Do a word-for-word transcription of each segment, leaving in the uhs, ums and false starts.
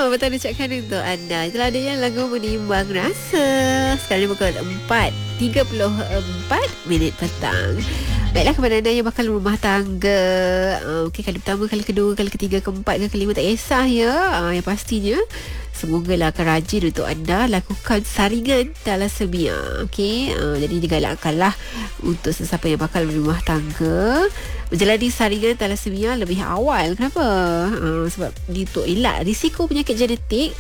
betul ucapkan untuk anda. Itulah dia lagu Menimbang Rasa. Sekarang ni pukul empat tiga puluh empat minit petang. Baiklah, kepada anda yang bakal rumah tangga, uh, Okey, kali pertama, kali kedua, kali ketiga, keempat, kali kelima, tak kisah ya. uh, Yang pastinya semoga lah akan rajin untuk anda lakukan saringan thalassemia. Okey, uh, jadi digalakkanlah untuk sesiapa yang bakal berumah tangga menjalani saringan thalassemia lebih awal. Kenapa? Uh, sebab dia untuk elak risiko penyakit genetik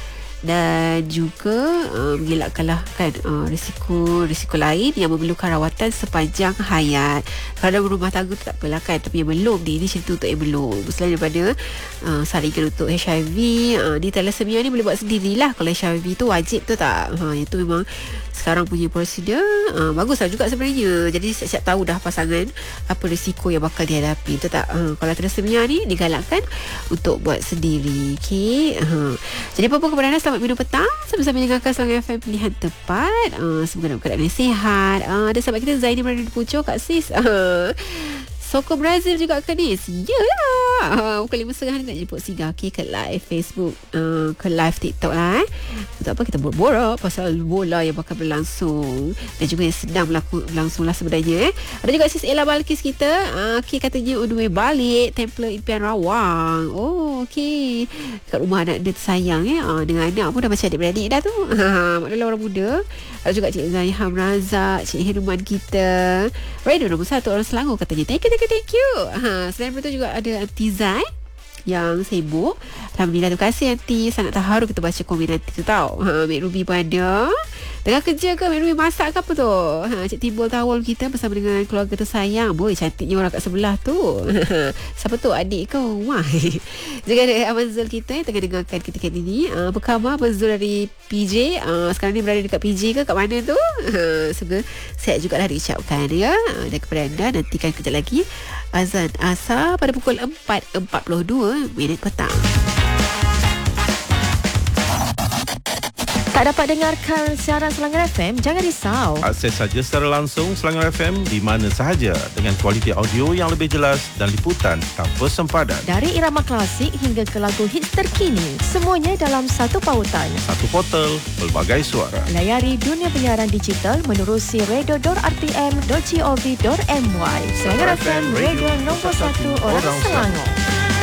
dan juga uh, mengelakkanlah kan uh, risiko risiko lain yang memerlukan rawatan sepanjang hayat. Kalau berumah tangga tu tak apalah kan, tapi yang belum ni, ini cerita untuk yang belum. Selain daripada uh, saringan untuk H I V, uh, di thalassemia ni boleh buat sendirilah. Kalau H I V tu wajib tu tak, ha, itu memang sekarang punya prosedur uh, baguslah juga sebenarnya. Jadi siap-siap tahu dah pasangan apa risiko yang bakal dihadapi. Betul tak? Uh, kalau thalassemia ni digalakkan untuk buat sendiri. Okey. Uh. Jadi apa-apa kepada anda, selamat minum petang sama-sama dengarkan Selangar F M pilihan tepat. Uh, semoga dalam keadaan yang sihat. Uh, ada sahabat kita Zaini berada di Pucuk, Kak Sis. Uh, Soko Brazil juga ke ni? Yalah. Uh, pukul lima tiga puluh nak jemput Siga. Okay, ke live Facebook, uh, ke live TikTok lah. Eh. Tak apa, kita borak pasal bola yang bakal berlangsung dan juga yang sedang berlaku, berlangsung lah sebenarnya. Eh. Ada juga Sis Ella Balkis kita. Uh, okay, katanya on the way balik Templer Impian Rawang. Oh, okay. Kat rumah anak dia tersayang. Eh. Uh, dengan anak pun dah macam adik-beradik dah tu. Maknanya orang muda. Ada juga Cik Zaiham Razak, Cik Hiruman kita. Radio nombor satu orang Selangor katanya. Thank you, thank you, thank you. Ha, selain itu juga ada Aunty Zai yang sibuk. Alhamdulillah, terima kasih Aunty. Sangat terharu kita baca komen Aunty tu tau. Ha, Mek Ruby pun ada. Tengah kerja ke Mek Ruby masak ke apa tu? Ha, Cik Timbul Tawal kita bersama dengan keluarga tersayang. Boy, cantiknya orang kat sebelah tu. Siapa tu? Adik kau? Wah. Juga ada Abang Zul kita yang tengah dengarkan ketika ini. Uh, apa khabar Abang Zul dari P J? Uh, sekarang ni berada dekat P J ke? Kat mana tu? Uh, semoga sihat jugalah diucapkan ya. Uh, dan kepada anda, nantikan kejap lagi azan asar pada pukul empat empat puluh dua minit petang. Tak dapat dengarkan siaran Selangar F M? Jangan risau. Akses saja secara langsung Selangar F M di mana sahaja dengan kualiti audio yang lebih jelas dan liputan tanpa sempadan. Dari irama klasik hingga ke lagu hits terkini, semuanya dalam satu pautan. Satu portal, pelbagai suara. Layari dunia penyiaran digital menerusi radio dot r t m dot gov dot m y. Selangar F M, radio nombor satu orang Selangor.